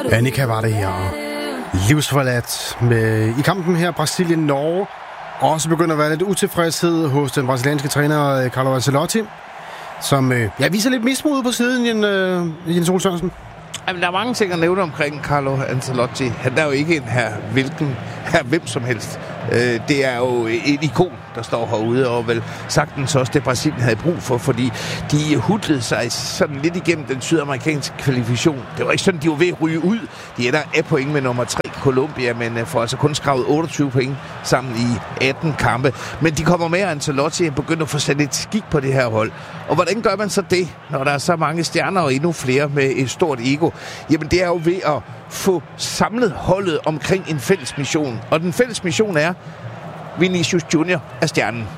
Annika var det her. Livsforladt i kampen her Brasilien-Norge. Også begynder at være lidt utilfredshed hos den brasilianske træner Carlo Ancelotti, som viser lidt mismod på siden, Jens Ole Sørensen. Jamen, der er mange ting at nævne omkring Carlo Ancelotti. Han er jo ikke en hvem som helst. Det er jo et ikon, der står herude, og vel sagtens også det Brasilien havde brug for, fordi de hudlede sig sådan lidt igennem den sydamerikanske kvalifikation. Det var ikke sådan, de var ved at ryge ud. De ender af point med nummer 3, Colombia, men får altså kun skravet 28 point sammen i 18 kampe. Men de kommer med, Ancelotti begynder at få sat et skik på det her hold. Og hvordan gør man så det, når der er så mange stjerner og endnu flere med et stort ego? Jamen, det er jo ved at få samlet holdet omkring en fælles mission. Og den fælles mission er, Vinicius Junior er stjernen.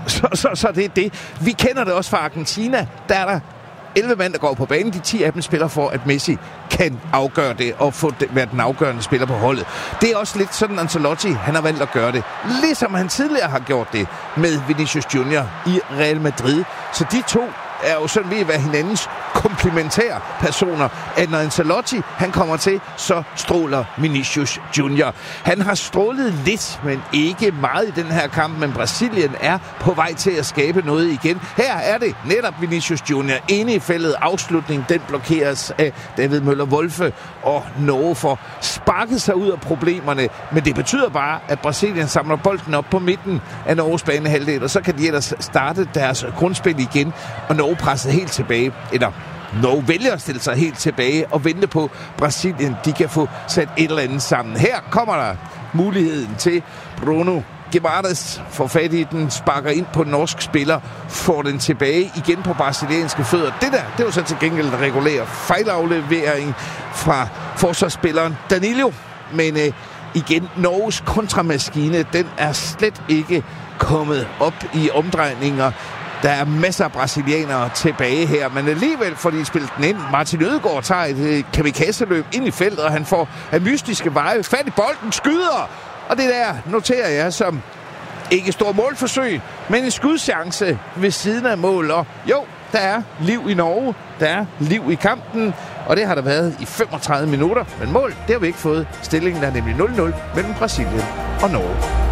Så det er det. Vi kender det også fra Argentina. Der er der 11 mand, der går på banen. De 10 af dem spiller for, at Messi kan afgøre det og være den afgørende spiller på holdet. Det er også lidt sådan, Ancelotti han har valgt at gøre det. Ligesom han tidligere har gjort det med Vinicius Junior i Real Madrid. Så de to er jo sådan ved at være hinandens komplementære personer, at når Ancelotti han kommer til, så stråler Vinicius Junior. Han har strålet lidt, men ikke meget i den her kamp, men Brasilien er på vej til at skabe noget igen. Her er det netop Vinicius Junior inde i feltet. Afslutning, den blokeres af David Møller-Wolfe, og Norge får sparket sig ud af problemerne, men det betyder bare, at Brasilien samler bolden op på midten af Norges banehalvdel, og så kan de ellers starte deres grundspil igen, og Norge presset helt tilbage, eller Norge vælger at stille sig helt tilbage og vente på Brasilien. De kan få sat et eller andet sammen. Her kommer der muligheden til Bruno Guimaraes, får fat i den, sparker ind på en norsk spiller, får den tilbage igen på brasilianske fødder. Det var så til gengæld en regulær fejlaflevering fra forsvarsspilleren Danilo. Men igen, Norges kontramaskine, den er slet ikke kommet op i omdrejninger. Der er masser af brasilianere tilbage her, men alligevel får de spillet den ind. Martin Ødegaard tager et kamikaze-løb ind i feltet, og han får af mystiske veje fat i bolden, skyder. Og det der noterer jeg som ikke stor målforsøg, men en skudchance ved siden af mål. Og jo, der er liv i Norge, der er liv i kampen, og det har der været i 35 minutter. Men mål, det har vi ikke fået. Stillingen er nemlig 0-0 mellem Brasilien og Norge.